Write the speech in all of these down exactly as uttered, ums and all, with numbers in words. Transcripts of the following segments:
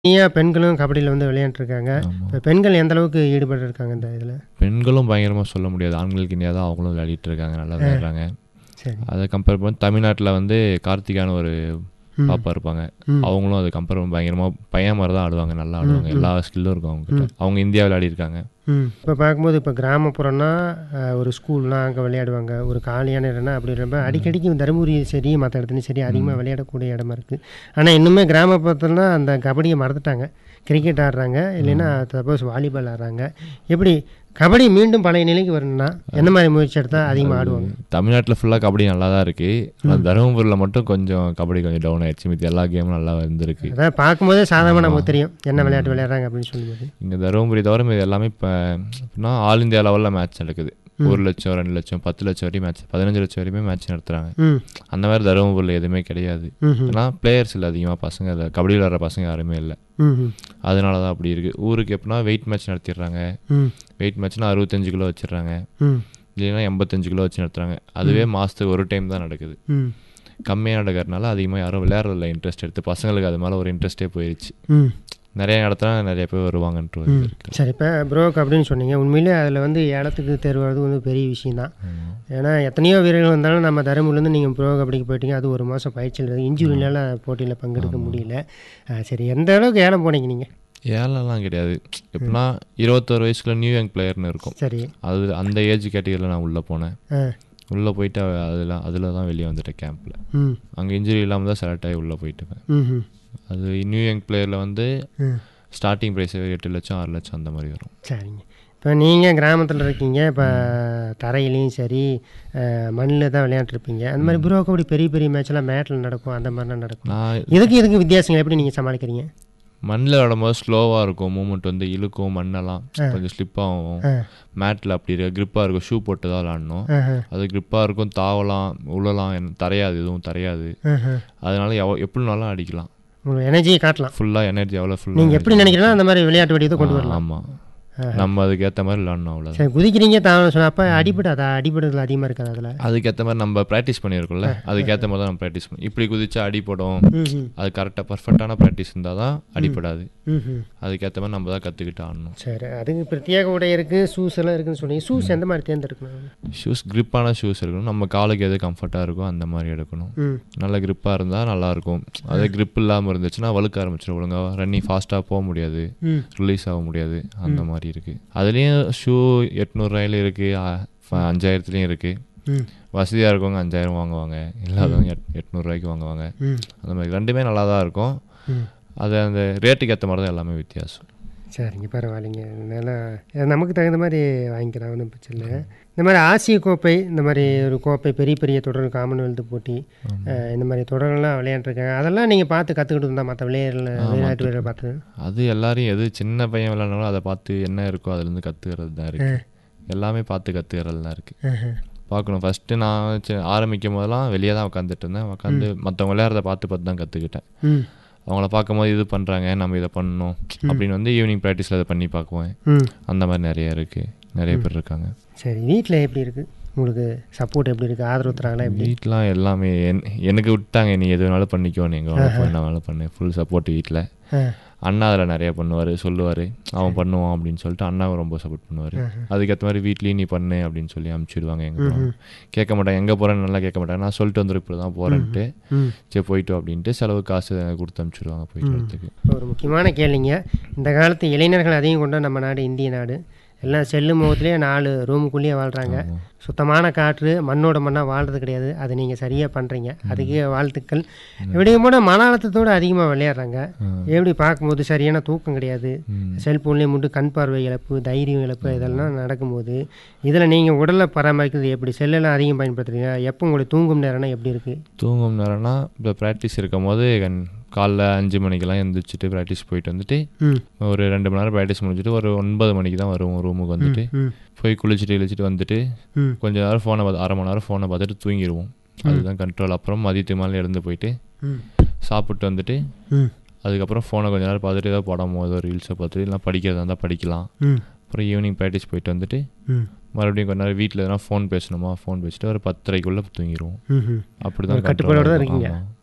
தனியா பெண்களும் கபடியில வந்து விளையாண்டுருக்காங்க. ஆமா. இப்ப பெண்கள் எந்த அளவுக்கு ஈடுபட்டு இருக்காங்க இந்த இதுல? பெண்களும் பயங்கரமா சொல்ல முடியாது. ஆண்களுக்கு இணையா தான் அவங்களும் விளையாடிட்டு இருக்காங்க. நல்லா ஆ. விளையாடுறாங்க. சரி. அத கம்பேர் பண்ணி தமிழ்நாட்டுல வந்து கார்த்திகான்னு ஒரு ம். பாப்பா இருப்பாங்க. ம். அவங்களும் அத கம்பேர் பண்ணி பயங்கரமா பையன் மாரி தான் ஆடுவாங்க. நல்லா ம், ஆடுவாங்க. ம். எல்லா ஸ்கில்லும் இருக்கும் அவங்ககிட்ட. ம். அவங்க இந்தியா விளையாடியிருக்காங்க. ம். இப்ப பார்க்கும்போது இப்ப கிராமப்புறம்னா, அ ஒரு ஸ்கூல்னா அங்க விளையாடுவாங்க. ஒரு காலியான இடம்னா அப்படின்றப்ப ம். அடிக்கடிக்கு தருமபுரி சரி, மத்த இடத்துலயும் சரி அதிகமா ம். விளையாடக்கூடிய இடமா இருக்கு. ஆனா இன்னுமே கிராமப்புறத்துலனா அந்த கபடிய மறந்துட்டாங்க. கிரிக்கெட் ஆடுறாங்க. இல்லைன்னா ம். சப்போஸ் வாலிபால் ஆடுறாங்க. எப்படி கபடி மீண்டும் பழைய நிலைக்கு வரணும்னா, எந்த மாரி முயற்சி எடுத்தா அதிகமா அது ஆடுவாங்க? தமிழ்நாட்டுல ஃபுல்லா கபடி நல்லா தான் இருக்கு. ஆனா ம். தருமபுரியில மட்டும் கொஞ்சம் கபடி கொஞ்சம் டவுன் ஆயிடுச்சு. மித்த எல்லா கேமும் நல்லா இருந்திருக்கு. அதான் பார்க்கும்போதே சாதாரணமா ஆமா. நமக்கு தெரியும். என்ன விளையாட்டு ம். விளையாடுறாங்க அப்படின்னு சொல்லும்போது. இங்க தருமபுரி தவிர மீதி எல்லாமே இப்ப எப்படின்னா ஆல் இந்தியா லெவல்ல மேட்ச் நடக்குது. ம். ஒரு லட்சம், ரெண்டு லட்சம், பத்து லட்சம் வரையும் மேட்ச் பதினைந்து லட்சம் வரையுமே மேட்ச் நடத்துறாங்க. ம். அந்த மாரி தருமபுரியில எதுவுமே கிடையாது. ம்ஹ்ம். ஏன்னா பிளேயர்ஸ் இல்ல அதிகமா பசங்க இல்ல. கபடி விளையாடுற பசங்க யாருமே இல்ல. ம்ஹ்ம். அதனால தான் அப்படி இருக்கு. ஊருக்கு எப்படின்னா வெயிட் மேட்ச் நடத்திடுறாங்க. ம். வெயிட் மேட்ச்னா அறுபத்தஞ்சு கிலோ வச்சிடுறாங்க. ம். இல்லைன்னா எண்பத்தஞ்சு கிலோ வச்சு நடத்துறாங்க. அதுவே ம். மாசத்துக்கு ஒரு டைம் தான் நடக்குது. ம். கம்மியா நடக்கிறதுனால அதிகமா யாரும் விளையாடுறதில்ல இன்ட்ரெஸ்ட் எடுத்து. பசங்களுக்கு அது மேல ஒரு இன்ட்ரெஸ்ட்டே போயிருச்சு. ம். நெறைய நடத்தினா நெறைய பேர் வருவாங்கன்ற ஒரு ம். இது இருக்கு. சரி இப்ப ப்ரோ கபடின்னு சொன்னீங்க. உண்மையிலேயே அதில வந்து ஏலத்துக்கு தேர்வாவது வந்து பெரிய விஷயம் தான். ஆமா. ஏன்னா எத்தனையோ வீரர்கள் வந்தாலும் நம்ம தருமபுரிலேருந்து நீங்க ப்ரோ கபடிக்கு போயிட்டீங்க. அது ஒரு மாசம் பயிற்சியில் ஆமா. இன்ஜூரினால போட்டியில பங்கெடுக்க ஆமா. முடியல. அ சரி எந்த அளவுக்கு ஏலம் போனீங்க நீங்க? ஏலம்லாம் கிடையாது. ம். எப்படின்னா இருபத்தொரு வயசுக்குள்ள நியூ யங் பிளேயர்னு இருக்கும். சரி. அது அந்த ஏஜ் கேட்டகரியில நான் உள்ள போனேன். ஆ. உள்ள போயிட்டு அதில அதில தான் வெளிய வந்துட்டேன் கேம்ப்ல. ம். அங்க இன்ஜூரி இல்லாம தான் செலக்ட் ஆகி உள்ள போயிட்டேன். ம்ஹ்ம். அது நியூ யங் பிளேயர்ல வந்து ம். ஸ்டார்ட்டிங் பிரைஸ் எட்டு லட்சம், ஆறு லட்சம் அந்த மாரி வரும். சரிங்க. இப்ப நீங்க கிராமத்தில இருக்கீங்க. இப்ப ம். தரையிலயும் சரி, அ மண்ல தான் விளையாண்டுருப்பீங்க. அந்த மாரி ம். ப்ரோ கபடி பெரிய பெரிய மேட்ச்லாம் மேட்ல நடக்கும். அந்த மாரிலாம் நடக்கும். நான் இதுக்கும் இதுக்கும் வித்தியாசங்கள் எப்படி நீங்க சமாளிக்கிறீங்க? மண்ல விளையாடும்போது ஸ்லோவா இருக்கும். மூவ்மெண்ட் வந்து இழுக்கும். மண்ணெல்லாம் ஆ. கொஞ்சம் ஸ்லிப் ஆகும். ஆ. மேட்ல அப்படி இரு கிரிப்பா இருக்கும். ஷூ போட்டு தான் விளையாடணும். ஆஹ. அது கிரிப்பா இருக்கும். தாவலாம், உழலாம். என் தரையாது எதுவும் தரையாது. ஆஹ. அதனால எவ் எப்படினாலும் அடிக்கலாம். உங்க எனர்ஜிய காட்டலாம். ஃபுல்லா எனர்ஜி எவ்வளோ ஃபுல்லா நீங்க எனர்ஜி எப்படி நினைக்கிறீங்களோ அந்த மாரி விளையாட்டு வடிவத்த ஆ கொண்டு வரலாம். ஆமா. ஆஹ. நம்ம அதுக்கேத்த மாரி விளையாடணும் சரி அவ்வளோதான். குதிக்கிறீங்க தாவ சொன்ன அப்ப ம். அடிபடாதா? அடிபடுதல் அதிகமா இருக்காதா அதுல? அதுக்கேத்த மாரி நம்ம பிராக்டிஸ் பண்ணியிருக்கோம்ல. அ. அதுக்கேத்த மாரி தான் நம்ம பிராக்டிஸ் பண்ணி இப்படி குதிச்சா அடிபடும். ம்ஹ்ம். அது கரெக்ட்டா பெர்ஃபெக்ட்டான பிராக்டிஸ் இருந்தா தான் ம். அடிபடாது. ம்ஹ்ம். அதுக்கேத்த மாரி நம்ம தான் கத்துக்கிட்டு ஆடணும். சரி. அதுக்கு பிரத்யேக உடை இருக்கு. ஷூஸ் எல்லாம் இருக்குன்னு சொன்னீங்க. ஷூஸ் ம். எந்த மாரி தேர்ந்தெடுக்கணும்? ஷூஸ் கிரிப்பான ஷூஸ் இருக்கணும். நம்ம காலுக்கு எது கம்ஃபர்ட்டா இருக்கோ அந்த மாரி எடுக்கணும். ம். நல்ல கிரிப்பா இருந்தா நல்லாயிருக்கும். அதே கிரிப் இல்லாம இருந்துச்சுன்னா வழுக்க ஆரம்பிச்சிடும். ஒழுங்கா ரன்னிங் ஃபாஸ்ட்டா போ முடியாது. ம். ரிலீஸ் ஆக முடியாது. அந்த ம். மாரி இருக்கு. அதுலயும் ஷூ எட்நூறு இருக்கு. அ ம். அஞ்சாயிரத்துலயும் இருக்கு. ம். வசதியா இருக்கவங்க அஞ்சாயிரம் வாங்குவாங்க. ம். இல்லாதவங்க எட் எட்நூறு வாங்குவாங்க. ம். அந்த மாரி ரெண்டுமே நல்லா தான் இருக்கும். ம். அது அந்த ரேட்டுக்கு ஏத்த மாரி தான் எல்லாமே வித்தியாசம். சரிங்க. பரவாயில்லைங்க. நல்லா நமக்கு தகுந்த மாரி வாங்கிக்கலாம். ஒண்ணும் பிரச்சனை இல்ல. இந்த மாரி ஆசிய கோப்பை, இந்த மாரி ஒரு கோப்பை பெரிய பெரிய தொடர் காமன்வெல்த் போட்டி, அ ஆமா. இந்த மாரி தொடர்கள்லாம் விளையாண்டுருக்காங்க. அதெல்லாம் நீங்க பார்த்து கத்துக்கிட்டு இருந்தா மத்த விளையாடுல ஆ விளையாட்டு மத்த வீரர பார்த்து? அது எல்லாரையும் எது சின்ன பையன் விளையாடுனாலும் அத பார்த்து என்ன இருக்கோ அதுலேருந்து கத்துக்கிறது தான் அ. இருக்கு. எல்லாமே பார்த்து கத்துக்கிறது தான் இருக்கு. ஆஹ. பார்க்கணும். ஃபர்ஸ்ட்டு நான் சி ஆரம்பிக்கும் போதெல்லாம் வெளிய தான் உட்காந்துட்டு இருந்தேன். உட்காந்து ம். மத்தவங்க விளையாடுறத பார்த்து பார்த்து தான் கத்துக்கிட்டேன். ம். அவங்கள பார்க்கும்போது இது பண்றாங்க, நம்ம இத பண்ணணும் ம். அப்படின்னு வந்து ஈவினிங் பிராக்டிஸ்ல அத பண்ணி பார்க்குவேன். ம். அந்த மாரி நெறைய இருக்கு. நெறைய ம். பேர் இருக்காங்க. சரி. வீட்ல எப்படி இருக்கு? உங்களுக்கு சப்போர்ட் எப்படி இருக்கு? ஆதரவு தராங்களா எப்படி? வீட்லாம் எல்லாமே என் எனக்கு விட்டாங்க. நீ எது வேணாலும் பண்ணிக்கோ. நீ எங்க வேணாலும் ஆஹ. போ. என்ன வேணாலும் பண்ணு. ஃபுல் சப்போர்ட் வீட்ல. ஆ. அண்ணா அதில நெறைய பண்ணுவாரு. சொல்லுவாரு. அவன் சரி. பண்ணுவான் அப்படின்னு சொல்லிட்டு அண்ணாவும் ரொம்ப சப்போர்ட் பண்ணுவாரு. ஆஹ. அதுக்கேத்த மாரி வீட்லயும் நீ பண்ணு அப்படின்னு சொல்லி அனுப்பிச்சுடுவாங்க எங்க ம்ஹ்ம். போனாலும். கேட்க மாட்டாங்க. எங்க போறேன்னு நல்லா கேட்க மாட்டாங்க. நான் சொல்லிட்டு வந்துரு இப்படி தான் ம்ஹ்ம். போறேன்ட்டு. ம். சரி போயிட்டு வா அப்படின்ட்டு செலவு காசு குடுத்து அனுப்பிச்சுடுவாங்க போயிட்டு ம். வரதுக்கு. ஒரு முக்கியமான கேள்விங்க. இந்த காலத்து இளைஞர்கள் அதிகம் கொண்ட நம்ம நாடு இந்திய நாடு. எல்லாம் செல்லு முகத்திலேயே நாலு ரூமுக்குள்ளேயே வாழ்றாங்க. ஆமா. சுத்தமான காற்று மண்ணோட மண்ணா வாழ்றது கிடையாது. அத நீங்க சரியா பண்றீங்க. அதுக்கே ம். வாழ்த்துக்கள். ம். இப்படியும் போனா மன அழுத்தத்தோட அதிகமா விளையாடுறாங்க. ஆ. எப்படி பார்க்கும்போது சரியான தூக்கம் கிடையாது. ம். செல்ஃபோன்லேயே மூண்டு கண் பார்வை இழப்பு, தைரியம் இழப்பு ஆமா. இதெல்லாம் நடக்கும்போது, இதில நீங்க உடல பராமரிக்கிறது எப்படி? செல்லெல்லாம் அதிகம் பயன்படுத்துறீங்களா? எப்போ உங்களுக்கு தூங்கும் நேரம்னா எப்படி இருக்கு? தூங்கும் நேரம்னா இப்போ பிராக்டிஸ் இருக்கும்போது கன் காலைல அஞ்சு மணிக்கெல்லாம் எந்திரிச்சிட்டு பிராக்டிஸ் போயிட்டு வந்துட்டு ம். ஒரு ரெண்டு மணி நேரம் பிராக்டிஸ் முடிஞ்சுட்டு ஒரு ஒன்பது மணிக்கு தான் வருவோம் ரூமுக்கு ம். வந்துட்டு. ம். போய் குளிச்சுட்டு கிழிச்சிட்டு வந்துட்டு ம். கொஞ்ச நேரம் ஃபோனை பார்த்து அரை மணி நேரம் ஃபோனை பார்த்துட்டு தூங்கிடுவோம். ம். அதுதான் கண்ட்ரோல். அப்புறம் மதியத்துக்கு மேலே எழுந்து போயிட்டு ம். சாப்பிட்டு வந்துட்டு ம். அதுக்கப்புறம் ஃபோனை கொஞ்ச நேரம் பார்த்துட்டு ஏதோ படம் ஏதோ ரீல்ஸை பார்த்துட்டு இல்லைனா படிக்கிறதா இருந்தால் படிக்கலாம். ம். அப்புறம் ஈவினிங் ப்ராக்டிஸ் போயிட்டு வந்துட்டு ம். மறுபடியும் கொஞ்ச நேரம் வீட்டில் எதனா ஃபோன் பேசணுமா ஃபோன் பேசிட்டு ஒரு பத்தரைக்குள்ளே தூங்கிடுவோம். ம்ஹ்ம். அப்படி ஒரு தான் கட்டுப்பாடோட தான் கண்ட்ரோல். இருக்கீங்க. ஆமாம்.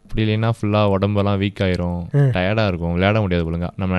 அப்படி இல்லைன்னா ஃபுல்லாக உடம்பெல்லாம் வீக் ஆயிரும், டயர்டாக இருக்கும், விளையாட முடியாது ஒழுங்கா. நம்ம